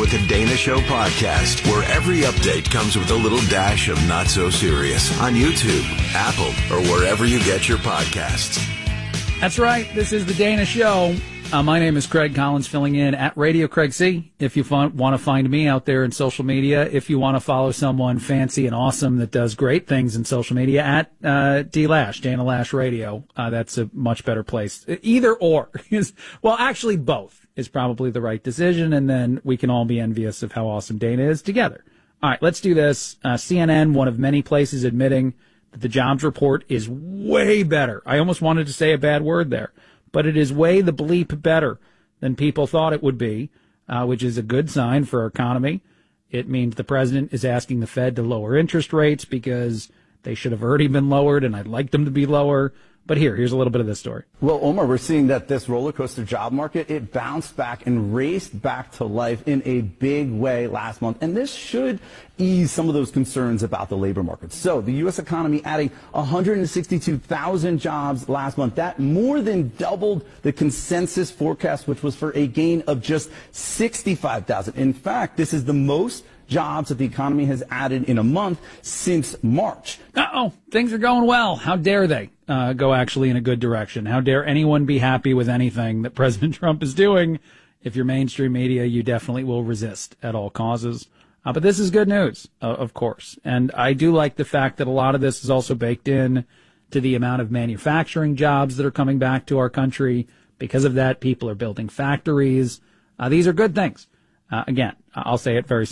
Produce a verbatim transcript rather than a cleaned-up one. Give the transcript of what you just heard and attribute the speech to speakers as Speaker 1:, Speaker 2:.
Speaker 1: with the Dana Show podcast, where every update comes with a little dash of not so serious on YouTube, Apple, or wherever you get your podcasts.
Speaker 2: That's right. This is the Dana Show. Uh, my name is Craig Collins, filling in at Radio Craig C. If you want to find me out there in social media, if you want to follow someone fancy and awesome that does great things in social media, at uh, D Lash, Dana Lash Radio, uh, that's a much better place. Either or is, well, actually both is probably the right decision, and then we can all be envious of how awesome Dana is together. All right, let's do this. Uh, C N N, one of many places admitting that the jobs report is way better. I almost wanted to say a bad word there. But it is way the bleep better than people thought it would be, uh, which is a good sign for our economy. It means the president is asking the Fed to lower interest rates because they should have already been lowered, and I'd like them to be lower. But here, here's a little bit of this story.
Speaker 3: Well, Omar, we're seeing that this roller coaster job market, it bounced back and raced back to life in a big way last month. And this should ease some of those concerns about the labor market. So the U S economy adding one hundred sixty-two thousand jobs last month. That more than doubled the consensus forecast, which was for a gain of just sixty-five thousand. In fact, this is the most jobs that the economy has added in a month since March.
Speaker 2: Uh-oh, things are going well. How dare they uh, go actually in a good direction? How dare anyone be happy with anything that President Trump is doing? If you're mainstream media, you definitely will resist at all causes. Uh, but this is good news, uh, of course. And I do like the fact that a lot of this is also baked in to the amount of manufacturing jobs that are coming back to our country. Because of that, people are building factories. Uh, these are good things. Uh, again, I'll say it very